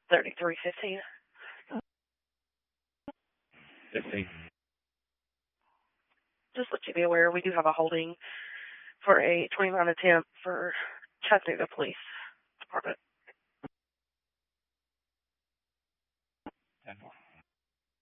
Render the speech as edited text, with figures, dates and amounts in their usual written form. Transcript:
3315. 15. Just let you be aware, we do have a holding for a 29 attempt for Chattanooga Police Department. 10-4.